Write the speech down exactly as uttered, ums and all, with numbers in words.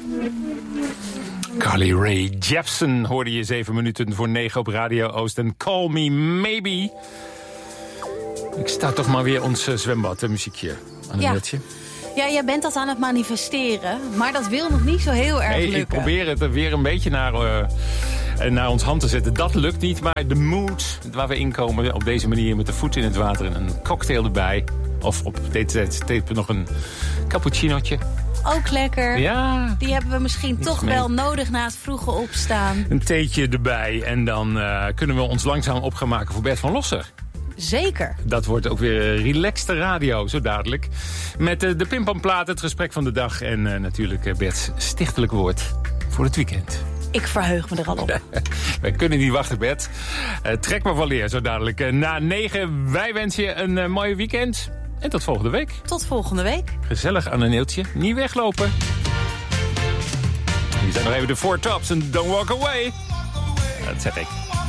Carly Rae Jepsen hoorde je zeven minuten voor negen op Radio Oost. En Call Me Maybe. Ik sta toch maar weer ons uh, zwembad, een muziekje aan het netje. Ja, jij bent dat aan het manifesteren. Maar dat wil nog niet zo heel erg hey, lukken. Ik probeer het er weer een beetje naar, uh, naar ons hand te zetten. Dat lukt niet, maar de mood waar we inkomen op deze manier met de voet in het water en een cocktail erbij. Of op deze tijd nog een cappuccinootje. Ook lekker. Ja. Die hebben we misschien toch mee. wel nodig na het vroege opstaan. Een theetje erbij en dan uh, kunnen we ons langzaam op gaan maken voor Bert van Losser. Zeker. Dat wordt ook weer relaxte radio, zo dadelijk. Met uh, de Pimpamplaat, het gesprek van de dag en uh, natuurlijk uh, Bert's stichtelijk woord voor het weekend. Ik verheug me er al op. Wij kunnen niet wachten, Bert. Uh, trek maar van leer, zo dadelijk. Uh, na negen, wij wensen je een uh, mooi weekend. En tot volgende week. Tot volgende week. Gezellig aan een neeltje. Niet weglopen. Hier zijn nog even de Four Tops en Don't Walk Away. Dat zeg ik.